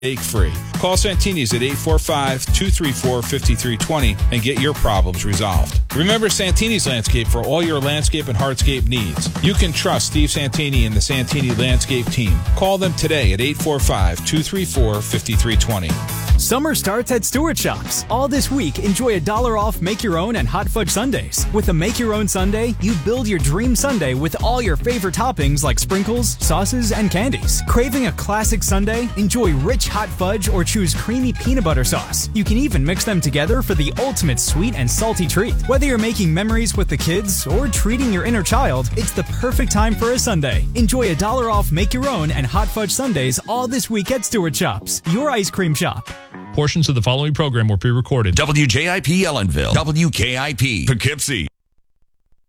Free. Call Santini's at 845-234-5320 and get your problems resolved. Remember Santini's Landscape for all your landscape and hardscape needs. You can trust Steve Santini and the Santini Landscape team. Call them today at 845-234-5320. Summer starts at Stewart Shops. All this week, enjoy $1 off Make Your Own and Hot Fudge Sundaes. With a Make Your Own Sundae, you build your dream sundae with all your favorite toppings like sprinkles, sauces, and candies. Craving a classic sundae? Enjoy rich hot fudge or choose creamy peanut butter sauce. You can even mix them together for the ultimate sweet and salty treat. Whether you're making memories with the kids or treating your inner child, it's the perfect time for a sundae. Enjoy $1 off Make Your Own and Hot Fudge Sundaes all this week at Stewart Shops, your ice cream shop. Portions of the following program were pre-recorded. WJIP Ellenville, WKIP Poughkeepsie.